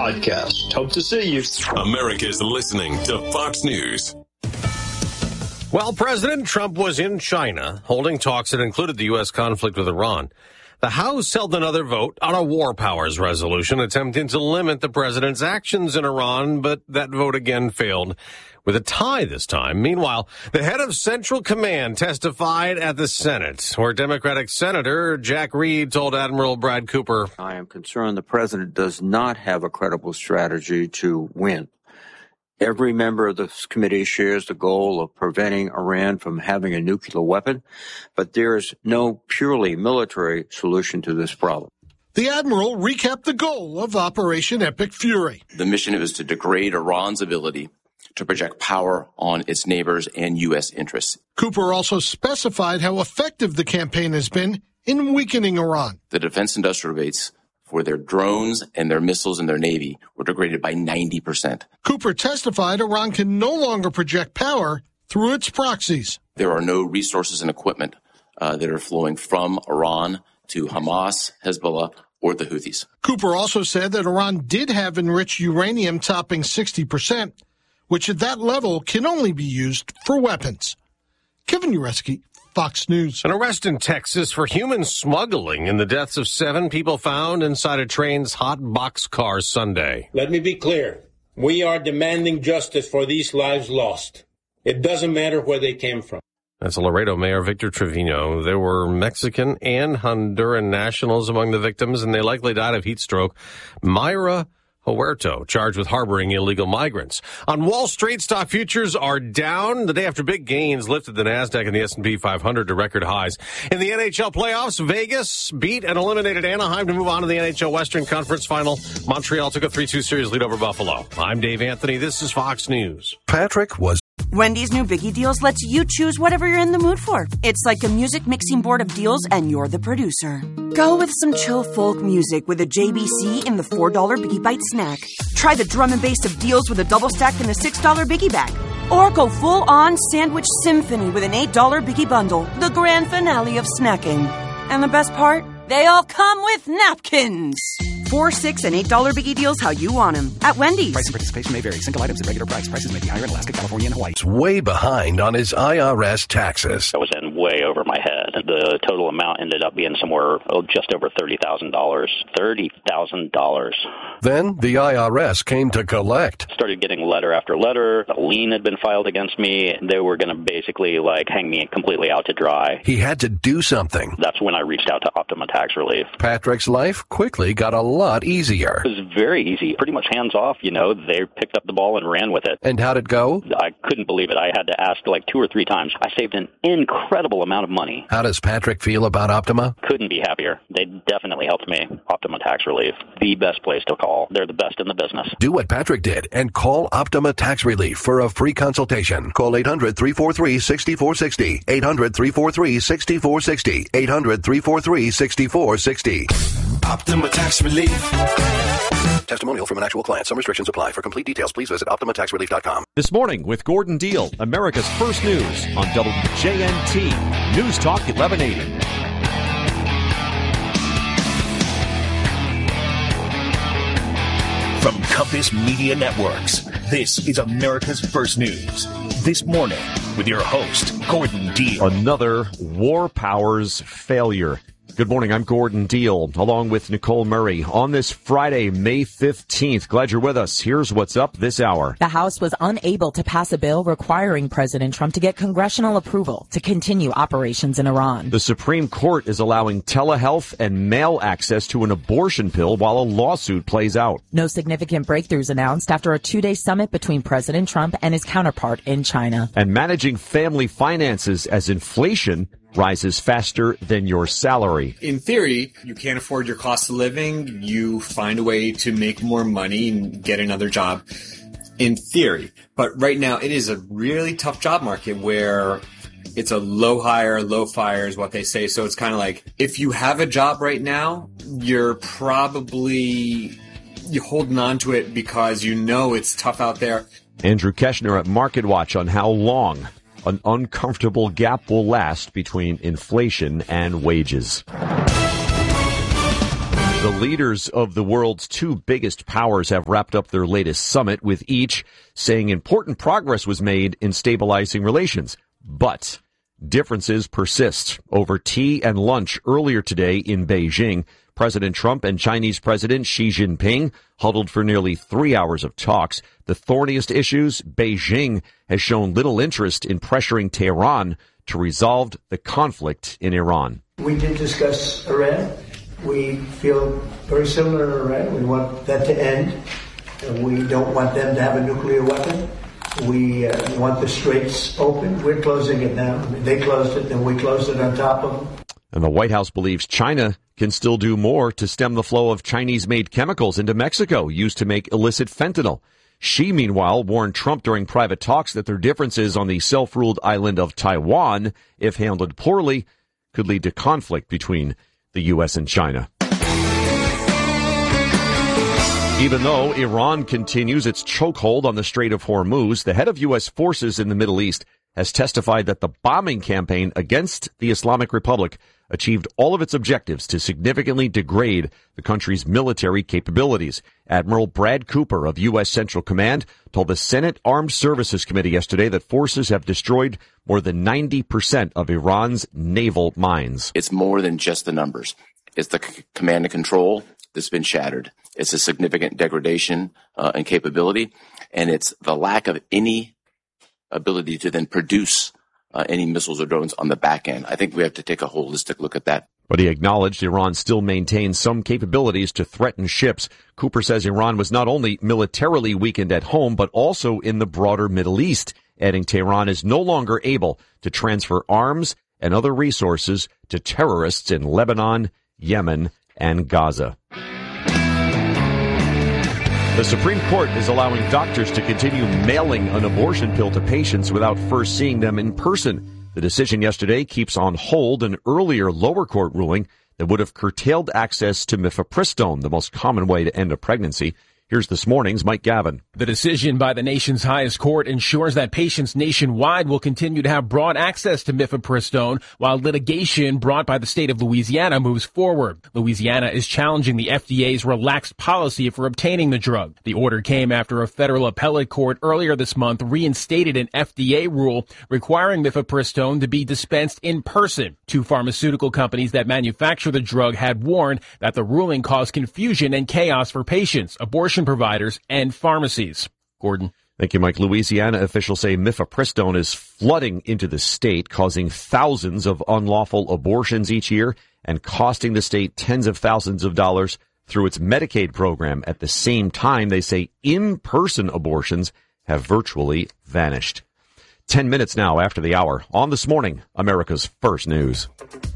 podcast. Hope to see you. America's listening to Fox News. Well, President Trump was in China holding talks that included the U.S. conflict with Iran. The House held another vote on a war powers resolution attempting to limit the president's actions in Iran, but that vote again failed with a tie this time. Meanwhile, the head of Central Command testified at the Senate, where Democratic Senator Jack Reed told Admiral Brad Cooper, I am concerned the president does not have a credible strategy to win. Every member of this committee shares the goal of preventing Iran from having a nuclear weapon, but there is no purely military solution to this problem. The admiral recapped the goal of Operation Epic Fury. The mission is to degrade Iran's ability to project power on its neighbors and U.S. interests. Cooper also specified how effective the campaign has been in weakening Iran. The defense industrial base for their drones and their missiles and their Navy were degraded by 90%. Cooper testified Iran can no longer project power through its proxies. There are no resources and equipment that are flowing from Iran to Hamas, Hezbollah, or the Houthis. Cooper also said that Iran did have enriched uranium topping 60%, which at that level can only be used for weapons. Kevin Ureski, Fox News. An arrest in Texas for human smuggling in the deaths of 7 people found inside a train's hot box car Sunday. Let me be clear. We are demanding justice for these lives lost. It doesn't matter where they came from. That's Laredo Mayor Victor Trevino. There were Mexican and Honduran nationals among the victims, and they likely died of heat stroke. Mayra Huerto, charged with harboring illegal migrants. On Wall Street, stock futures are down the day after big gains lifted the NASDAQ and the S&P 500 to record highs. In the NHL playoffs, Vegas beat and eliminated Anaheim to move on to the NHL Western Conference Final. Montreal took a 3-2 series lead over Buffalo. I'm Dave Anthony. This is Fox News. Patrick was... Wendy's new Biggie Deals lets you choose whatever you're in the mood for. It's like a music mixing board of deals, and you're the producer. Go with some chill folk music with a JBC in the $4 Biggie Bite snack. Try the drum and bass of deals with a double stack in the $6 Biggie Bag. Or go full-on sandwich symphony with an $8 Biggie Bundle, the grand finale of snacking. And the best part? They all come with napkins. $4, $6, and $8 Biggie Deals how you want them at Wendy's. Price and participation may vary. Single items at regular price. Prices may be higher in Alaska, California, and Hawaii. It's way behind on his IRS taxes. I was in way over my head. The total amount ended up being somewhere just over $30,000. $30,000. Then the IRS came to collect. Started getting letter after letter. A lien had been filed against me. They were going to basically hang me completely out to dry. He had to do something. That's when I reached out to Optima Tax Relief. Patrick's life quickly got a lot easier. It was very easy. Pretty much hands off, They picked up the ball and ran with it. And how'd it go? I couldn't believe it. I had to ask 2 or 3 times. I saved an incredible amount of money. How does Patrick feel about Optima? Couldn't be happier. They definitely helped me. Optima Tax Relief, the best place to call. They're the best in the business. Do what Patrick did and call Optima Tax Relief for a free consultation. Call 800-343-6460. 800-343-6460. 800-343-6460. Optima Tax Relief. Testimonial from an actual client. Some restrictions apply. For complete details, please visit OptimaTaxRelief.com. This morning with Gordon Deal, America's First News on WJNT. News Talk 1180. From Compass Media Networks, this is America's First News. This morning with your host, Gordon Deal. Another war powers failure. Good morning, I'm Gordon Deal, along with Nicole Murray. On this Friday, May 15th, glad you're with us. Here's what's up this hour. The House was unable to pass a bill requiring President Trump to get congressional approval to continue operations in Iran. The Supreme Court is allowing telehealth and mail access to an abortion pill while a lawsuit plays out. No significant breakthroughs announced after a 2-day summit between President Trump and his counterpart in China. And managing family finances as inflation rises faster than your salary. In theory, you can't afford your cost of living. You find a way to make more money and get another job. In theory. But right now, it is a really tough job market where it's a low hire, low fire is what they say. So it's kind of like, if you have a job right now, you're holding on to it because it's tough out there. Andrew Keshner at MarketWatch on how long an uncomfortable gap will last between inflation and wages. The leaders of the world's two biggest powers have wrapped up their latest summit, with each saying important progress was made in stabilizing relations. But differences persist. Over tea and lunch earlier today in Beijing, President Trump and Chinese President Xi Jinping huddled for nearly 3 hours of talks. The thorniest issues, Beijing has shown little interest in pressuring Tehran to resolve the conflict in Iran. We did discuss Iran. We feel very similar to Iran. We want that to end. We don't want them to have a nuclear weapon. We want the straits open. We're closing it now. They closed it, then we closed it on top of them. And the White House believes China can still do more to stem the flow of Chinese-made chemicals into Mexico used to make illicit fentanyl. Xi, meanwhile, warned Trump during private talks that their differences on the self-ruled island of Taiwan, if handled poorly, could lead to conflict between the U.S. and China. Even though Iran continues its chokehold on the Strait of Hormuz, the head of U.S. forces in the Middle East has testified that the bombing campaign against the Islamic Republic achieved all of its objectives to significantly degrade the country's military capabilities. Admiral Brad Cooper of U.S. Central Command told the Senate Armed Services Committee yesterday that forces have destroyed more than 90% of Iran's naval mines. It's more than just the numbers. It's the command and control that's been shattered. It's a significant degradation in capability, and it's the lack of any ability to then produce any missiles or drones on the back end. I think we have to take a holistic look at that. But he acknowledged Iran still maintains some capabilities to threaten ships. Cooper says Iran was not only militarily weakened at home, but also in the broader Middle East, adding Tehran is no longer able to transfer arms and other resources to terrorists in Lebanon, Yemen, and Gaza. The Supreme Court is allowing doctors to continue mailing an abortion pill to patients without first seeing them in person. The decision yesterday keeps on hold an earlier lower court ruling that would have curtailed access to mifepristone, the most common way to end a pregnancy. Here's this morning's Mike Gavin. The decision by the nation's highest court ensures that patients nationwide will continue to have broad access to mifepristone while litigation brought by the state of Louisiana moves forward. Louisiana is challenging the FDA's relaxed policy for obtaining the drug. The order came after a federal appellate court earlier this month reinstated an FDA rule requiring mifepristone to be dispensed in person. Two pharmaceutical companies that manufacture the drug had warned that the ruling caused confusion and chaos for patients, abortion providers, and pharmacies. Gordon. Thank you, Mike. Louisiana officials say mifepristone is flooding into the state, causing thousands of unlawful abortions each year and costing the state tens of thousands of dollars through its Medicaid program. At the same time, they say in-person abortions have virtually vanished. 10 minutes now after the hour on This Morning, America's First News.